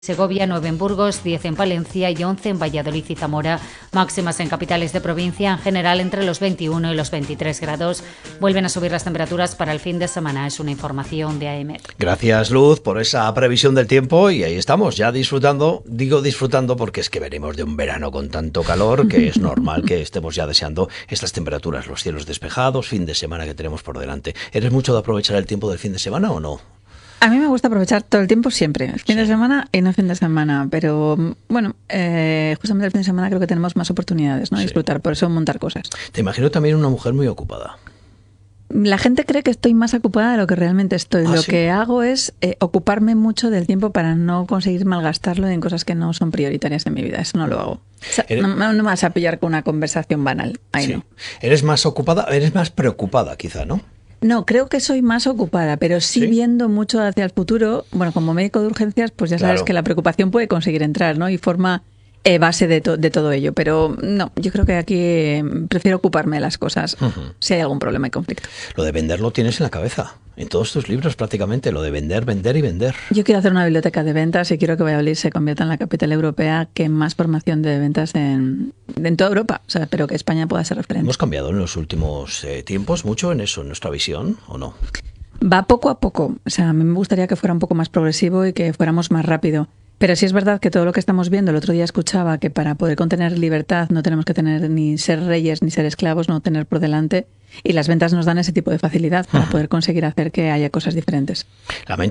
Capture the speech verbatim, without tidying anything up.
Segovia, nueve en Burgos, diez en Palencia y once en Valladolid y Zamora. Máximas en capitales de provincia, en general entre los veintiuno y los veintitrés grados. Vuelven a subir las temperaturas para el fin de semana. Es una información de A E M E T. Gracias, Luz, por esa previsión del tiempo, y ahí estamos, ya disfrutando. Digo disfrutando porque es que venimos de un verano con tanto calor que es normal que estemos ya deseando estas temperaturas, los cielos despejados, fin de semana que tenemos por delante. ¿Eres mucho de aprovechar el tiempo del fin de semana o no? A mí me gusta aprovechar todo el tiempo siempre, el fin sí. de semana y no fin de semana, pero bueno, eh, justamente el fin de semana creo que tenemos más oportunidades, ¿no? Sí. Disfrutar, por eso montar cosas. Te imagino también una mujer muy ocupada. La gente cree que estoy más ocupada de lo que realmente estoy. ¿Ah, lo sí? que hago es eh, ocuparme mucho del tiempo para no conseguir malgastarlo en cosas que no son prioritarias en mi vida. Eso no lo hago. O sea, ¿Eres... no, no me vas a pillar con una conversación banal. Ahí sí. no. ¿Eres más ocupada? Eres más preocupada, quizá, ¿no? No, creo que soy más ocupada, pero sí, sí viendo mucho hacia el futuro. Bueno, como médico de urgencias, pues ya sabes claro. que la preocupación puede conseguir entrar, ¿no? Y forma eh, base de, to- de todo ello. Pero no, yo creo que aquí eh, prefiero ocuparme de las cosas uh-huh. si hay algún problema y conflicto. Lo de vender lo tienes en la cabeza. En todos tus libros prácticamente, lo de vender, vender y vender. Yo quiero hacer una biblioteca de ventas y quiero que Valladolid se convierta en la capital europea que más formación de ventas en, en toda Europa. O sea, pero que España pueda ser referente. ¿Hemos cambiado en los últimos eh, tiempos mucho en eso, en nuestra visión, o no? Va poco a poco. O sea, a mí me gustaría que fuera un poco más progresivo y que fuéramos más rápido. Pero sí es verdad que todo lo que estamos viendo, el otro día escuchaba que para poder contener libertad no tenemos que tener ni ser reyes ni ser esclavos, no tener por delante. Y las ventas nos dan ese tipo de facilidad para poder conseguir hacer que haya cosas diferentes. Lamento